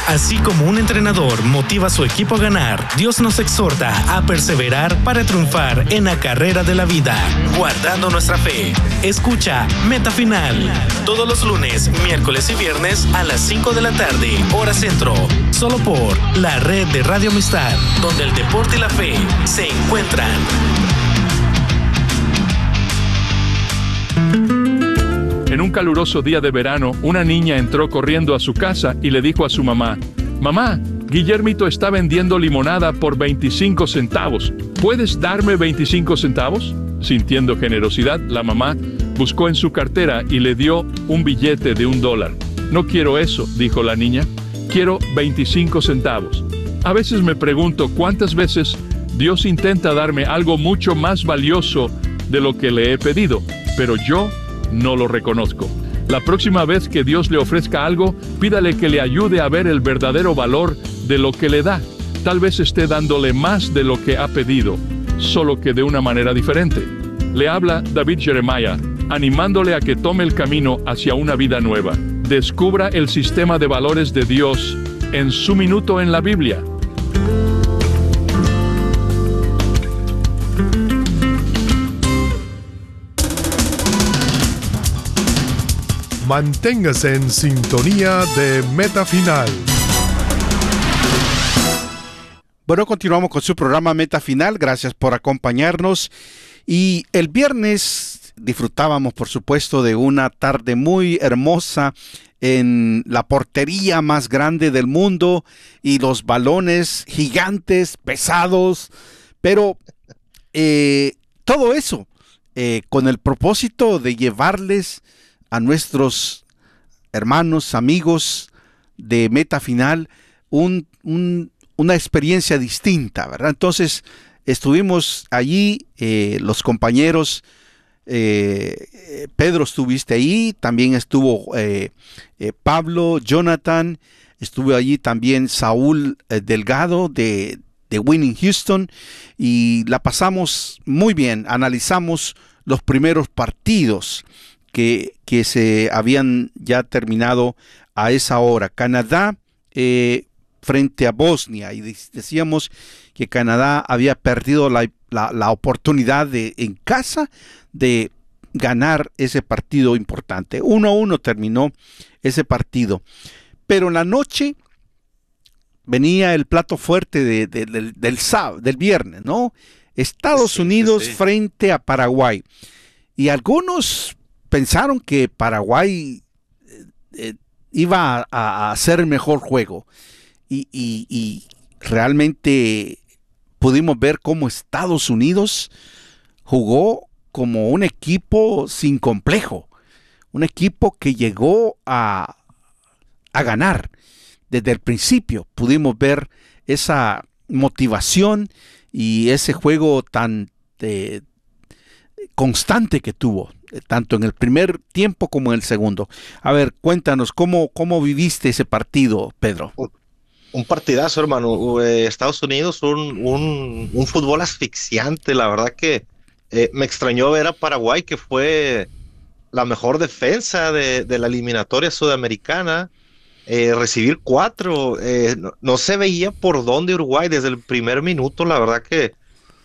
Así como un entrenador motiva a su equipo a ganar, Dios nos exhorta a perseverar para triunfar en la carrera de la vida, guardando nuestra fe. Escucha Meta Final, todos los lunes, miércoles y viernes a las 5 de la tarde, hora centro, solo por la red de Radio Amistad, donde el deporte y la fe se encuentran. En un caluroso día de verano, una niña entró corriendo a su casa y le dijo a su mamá: «Mamá, Guillermito está vendiendo limonada por 25 centavos. ¿Puedes darme 25 centavos?» Sintiendo generosidad, la mamá buscó en su cartera y le dio un billete de $1. «No quiero eso», dijo la niña. «Quiero 25 centavos». A veces me pregunto cuántas veces Dios intenta darme algo mucho más valioso de lo que le he pedido, pero yo no lo reconozco. La próxima vez que Dios le ofrezca algo, pídale que le ayude a ver el verdadero valor de lo que le da. Tal vez esté dándole más de lo que ha pedido, solo que de una manera diferente. Le habla David Jeremiah, animándole a que tome el camino hacia una vida nueva. Descubra el sistema de valores de Dios en su minuto en la Biblia. Manténgase en sintonía de Meta Final. Bueno, continuamos con su programa Meta Final. Gracias por acompañarnos. Y el viernes disfrutábamos, por supuesto, de una tarde muy hermosa en la portería más grande del mundo y los balones gigantes, pesados, pero todo eso con el propósito de llevarles a nuestros hermanos, amigos de Meta Final una experiencia distinta, ¿verdad? Entonces estuvimos allí, los compañeros, Pedro, estuviste ahí, también estuvo Pablo, Jonathan, estuvo allí también Saúl Delgado de Winning Houston, y la pasamos muy bien. Analizamos los primeros partidos que se habían ya terminado a esa hora. Canadá frente a Bosnia, y decíamos que Canadá había perdido la oportunidad en casa de ganar ese partido importante. 1-1 terminó ese partido. Pero en la noche venía el plato fuerte del viernes, ¿no? Estados Unidos frente a Paraguay. Y algunos pensaron que Paraguay iba a hacer el mejor juego. Y realmente pudimos ver cómo Estados Unidos jugó como un equipo sin complejo. Un equipo que llegó a ganar. Desde el principio pudimos ver esa motivación y ese juego tan constante que tuvo, tanto en el primer tiempo como en el segundo. A ver, cuéntanos, ¿cómo viviste ese partido, Pedro? Un partidazo, hermano. Estados Unidos, un fútbol asfixiante. La verdad que me extrañó ver a Paraguay, que fue la mejor defensa de la eliminatoria sudamericana. Recibir 4, no se veía por dónde Uruguay desde el primer minuto. La verdad que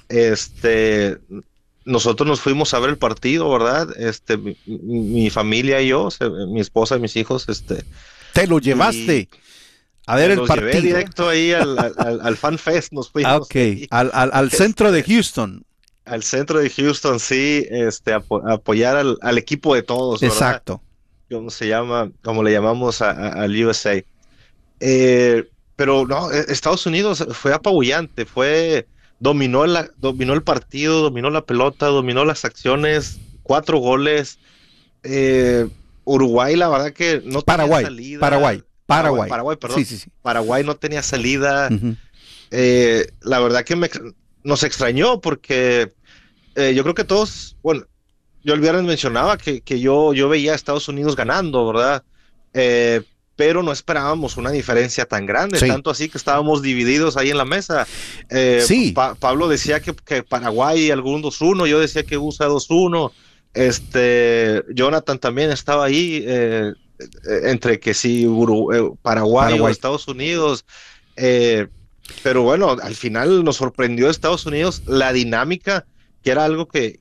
nosotros nos fuimos a ver el partido, ¿verdad? Mi familia y yo, mi esposa y mis hijos. ¿Te lo llevaste a ver el partido? Llevé directo ahí al Fan Fest, nos fuimos. Okay. Al centro de Houston. Al centro de Houston, sí, apoyar al equipo de todos, ¿verdad? Exacto. Como le llamamos al USA. Pero no, Estados Unidos fue apabullante, dominó el partido, dominó la pelota, dominó las acciones, 4 goles. Uruguay, la verdad que no tenía salida. Paraguay, perdón. Sí. Paraguay no tenía salida. Uh-huh. La verdad que nos extrañó porque yo creo que todos, bueno, yo el viernes mencionaba que yo veía a Estados Unidos ganando, ¿verdad? Pero no esperábamos una diferencia tan grande, tanto así que estábamos divididos ahí en la mesa. Pablo decía que Paraguay algún 2-1, yo decía que USA 2-1. Jonathan también estaba ahí, entre que sí, Paraguay o Estados Unidos. Pero bueno, al final nos sorprendió Estados Unidos la dinámica, que era algo que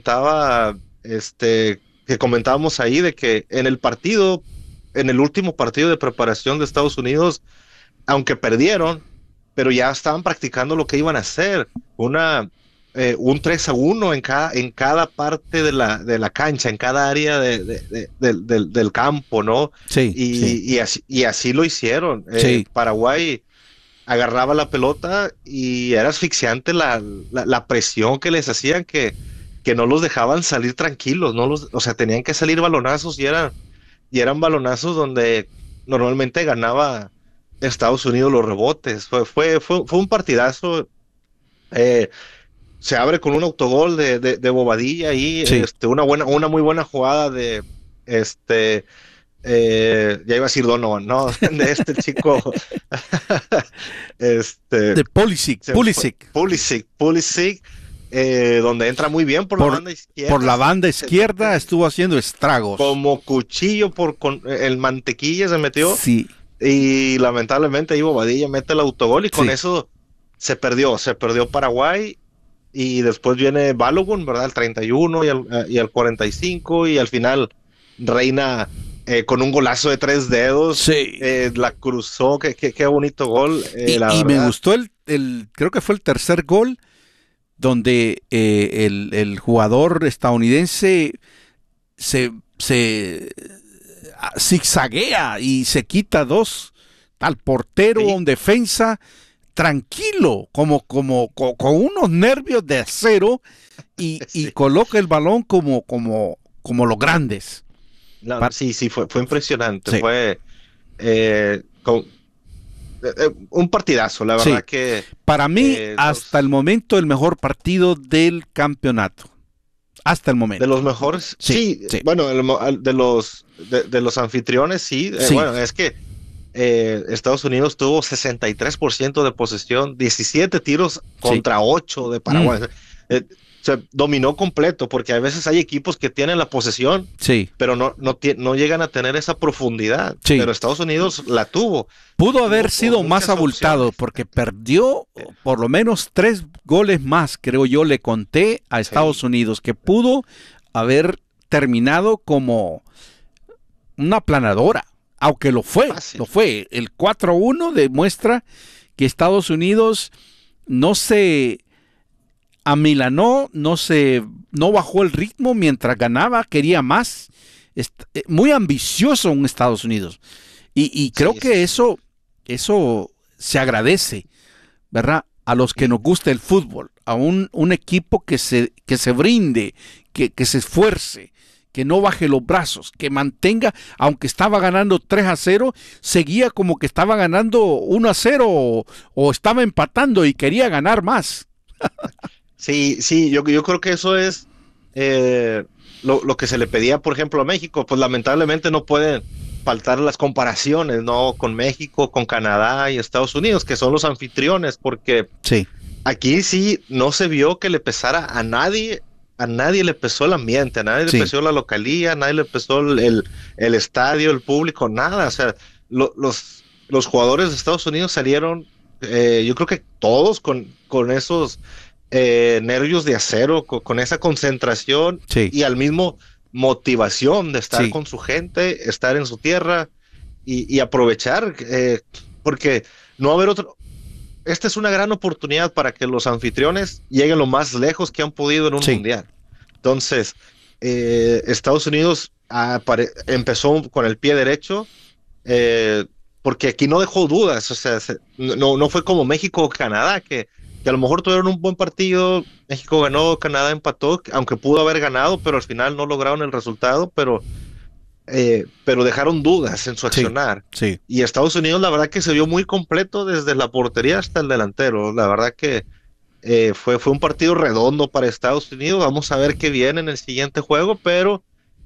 comentábamos ahí, de que en el último partido de preparación de Estados Unidos, aunque perdieron, pero ya estaban practicando lo que iban a hacer, un 3-1 en cada parte de la cancha, en cada área del campo, ¿no? Sí, y así lo hicieron. Sí. Paraguay agarraba la pelota y era asfixiante la presión que les hacían, que no los dejaban salir tranquilos, o sea, tenían que salir balonazos y eran balonazos donde normalmente ganaba Estados Unidos los rebotes. Fue un partidazo. Se abre con un autogol de Bobadilla ahí, sí. Una muy buena jugada de ya iba a decir Donovan, ¿no? De este chico. De Pulisic, donde entra muy bien por la banda izquierda. Por la banda izquierda estuvo haciendo estragos. Como cuchillo con el mantequilla se metió. Sí. Y lamentablemente ahí Bobadilla mete el autogol y con eso se perdió Paraguay. Y después viene Balogun, ¿verdad? El 31 y el 45, y al final Reina con un golazo de 3 dedos. Sí. La cruzó, qué bonito gol. Y me gustó creo que fue el tercer gol, donde el jugador estadounidense se zigzaguea y se quita 2 al portero, un defensa, tranquilo, como con unos nervios de acero, y coloca el balón como los grandes. No, sí, fue impresionante. Sí. Fue un partidazo, la verdad que... Para mí, hasta el momento, el mejor partido del campeonato. Hasta el momento. De los mejores, sí. Bueno, de los anfitriones, sí. Bueno, es que Estados Unidos tuvo 63% de posesión, 17 tiros contra 8 de Paraguay. Se dominó completo, porque a veces hay equipos que tienen la posesión, pero no llegan a tener esa profundidad. Pero Estados Unidos la tuvo. Pudo haber sido más abultado, porque perdió por lo menos 3 goles más, creo yo, le conté a Estados Unidos, que pudo haber terminado como una aplanadora. Aunque lo fue. El 4-1 demuestra que Estados Unidos no se amilanó, no bajó el ritmo mientras ganaba, quería más. Muy ambicioso un Estados Unidos. Y creo que eso se agradece, ¿verdad? A los que nos gusta el fútbol, a un equipo que se brinde, que se esfuerce, que no baje los brazos, que mantenga, aunque estaba ganando 3-0, seguía como que estaba ganando 1-0 o estaba empatando y quería ganar más. Sí, yo creo que eso es lo que se le pedía, por ejemplo, a México. Pues lamentablemente no pueden faltar las comparaciones, ¿no? Con México, con Canadá y Estados Unidos, que son los anfitriones, porque aquí sí no se vio que le pesara a nadie. A nadie le pesó el ambiente, a nadie le pesó la localía, a nadie le pesó el estadio, el público, nada. O sea, los jugadores de Estados Unidos salieron, yo creo que todos con esos nervios de acero, con esa concentración y al mismo motivación de estar con su gente, estar en su tierra y aprovechar, porque no va a haber otro. Esta es una gran oportunidad para que los anfitriones lleguen lo más lejos que han podido en un mundial. Entonces, Estados Unidos empezó con el pie derecho, porque aquí no dejó dudas. O sea, no fue como México o Canadá, que a lo mejor tuvieron un buen partido. México ganó, Canadá empató, aunque pudo haber ganado, pero al final no lograron el resultado, pero dejaron dudas en su accionar. Y Estados Unidos, la verdad que se vio muy completo desde la portería hasta el delantero. La verdad que fue un partido redondo para Estados Unidos. Vamos a ver qué viene en el siguiente juego, pero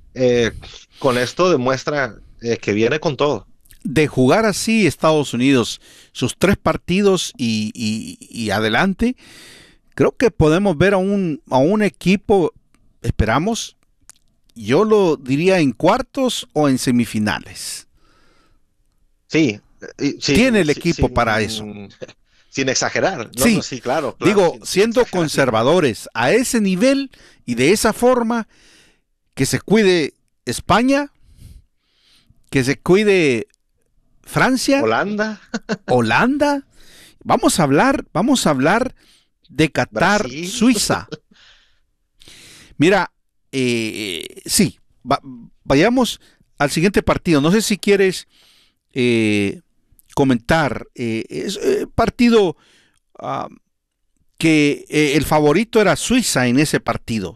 con esto demuestra que viene con todo. De jugar así Estados Unidos sus 3 partidos y adelante, creo que podemos ver a un equipo, esperamos, yo lo diría en cuartos o en semifinales. Sí. Tiene el equipo para eso. Sin exagerar. Sí, claro. Digo, siendo conservadores a ese nivel y de esa forma, que se cuide España, que se cuide Francia, Holanda. Vamos a hablar de Qatar, Brasil. Suiza. Mira, sí, vayamos al siguiente partido. No sé si quieres comentar. Es partido que el favorito era Suiza en ese partido.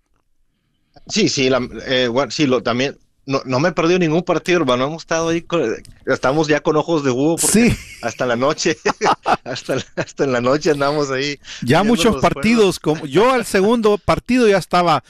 Sí, también. No me he perdido ningún partido, hermano. Hemos estado ahí, estamos ya con ojos de búho, porque sí. Hasta la noche, hasta en la noche andamos ahí. Ya muchos partidos, como yo al segundo partido ya estaba,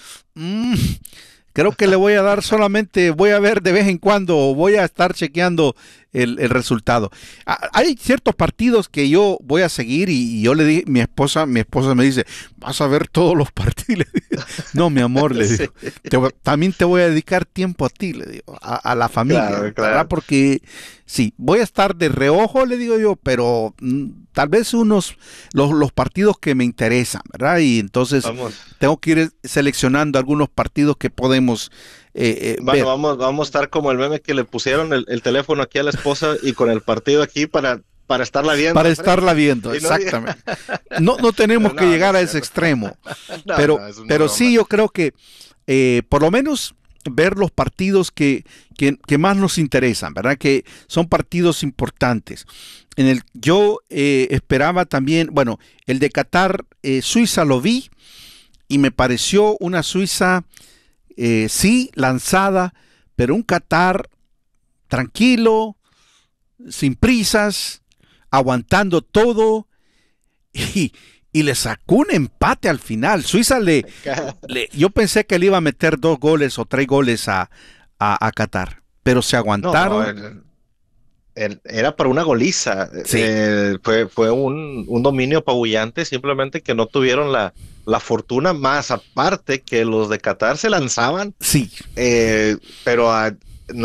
creo que le voy a dar solamente, voy a ver de vez en cuando, voy a estar chequeando el resultado. Hay ciertos partidos que yo voy a seguir y yo le dije, mi esposa me dice, vas a ver todos los partidos. No, mi amor, le digo, también te voy a dedicar tiempo a ti, le digo, a la familia, claro. Porque sí, voy a estar de reojo, le digo yo, pero tal vez los partidos que me interesan, ¿verdad? Y entonces tengo que ir seleccionando algunos partidos que podemos ver. Vamos a estar como el meme que le pusieron el teléfono aquí a la esposa y con el partido aquí para estarla viendo. Para estarla viendo, exactamente. No tenemos que llegar a ese extremo. Pero sí, yo creo que por lo menos ver los partidos que más nos interesan, ¿verdad? Que son partidos importantes. Yo esperaba también, bueno, el de Qatar, Suiza lo vi y me pareció una Suiza, sí, lanzada, pero un Qatar tranquilo, sin prisas, aguantando todo y le sacó un empate al final. Suiza yo pensé que le iba a meter 2 goles o 3 goles a Qatar, pero se aguantaron. Era para una goliza. Sí. Fue un dominio apabullante, simplemente que no tuvieron la fortuna, más aparte que los de Qatar se lanzaban. Sí. Pero a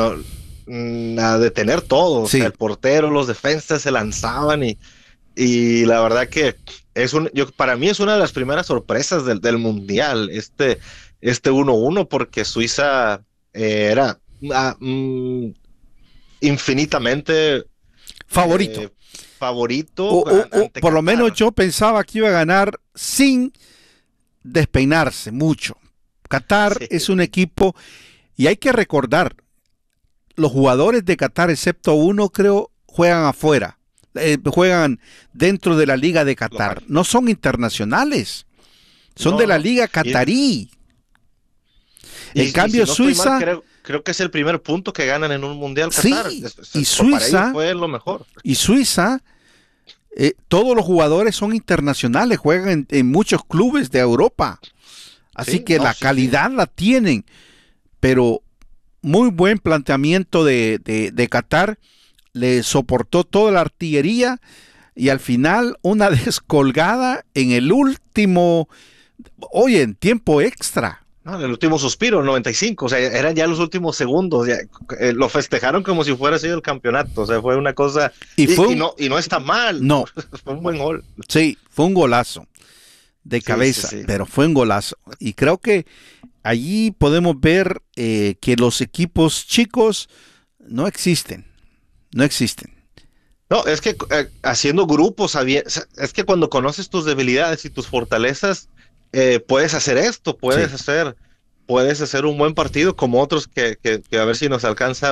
detener todo. Sí. O sea, el portero, los defensas se lanzaban y la verdad que para mí es una de las primeras sorpresas del Mundial, este 1-1, porque Suiza era infinitamente favorito. O por lo menos yo pensaba que iba a ganar sin despeinarse mucho. Qatar es un equipo, y hay que recordar, los jugadores de Qatar, excepto uno, creo, juegan afuera. Juegan dentro de la liga de Qatar. No son internacionales. Son de la liga catarí. En cambio, si no Suiza... Creo que es el primer punto que ganan en un mundial Qatar. Sí, y Suiza fue lo mejor. Y Suiza, todos los jugadores son internacionales, juegan en muchos clubes de Europa. Así que la calidad la tienen. Pero muy buen planteamiento de Qatar. Le soportó toda la artillería y al final una descolgada en el último, en tiempo extra. En el último suspiro, 95, o sea, eran ya los últimos segundos, ya, lo festejaron como si fuera sido el campeonato, o sea, fue una cosa, y no está mal, no, fue un buen gol. Sí, fue un golazo de cabeza, pero fue un golazo, y creo que allí podemos ver que los equipos chicos no existen. No, es que haciendo grupos, es que cuando conoces tus debilidades y tus fortalezas, puedes hacer esto, puedes hacer un buen partido como otros que a ver si nos alcanza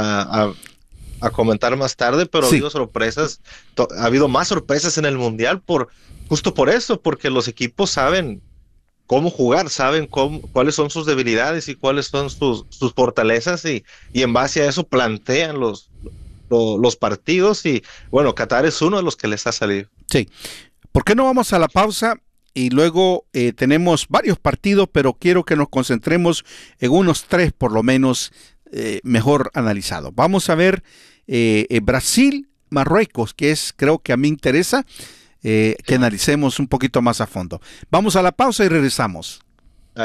a comentar más tarde, pero ha habido sorpresas, ha habido más sorpresas en el Mundial justo por eso, porque los equipos saben cómo jugar, saben cuáles son sus debilidades y cuáles son sus fortalezas y en base a eso plantean los partidos y bueno, Qatar es uno de los que les ha salido. Sí. ¿Por qué no vamos a la pausa? Y luego tenemos varios partidos, pero quiero que nos concentremos en unos 3 por lo menos mejor analizados. Vamos a ver Brasil, Marruecos, que creo que a mí interesa que analicemos un poquito más a fondo. Vamos a la pausa y regresamos.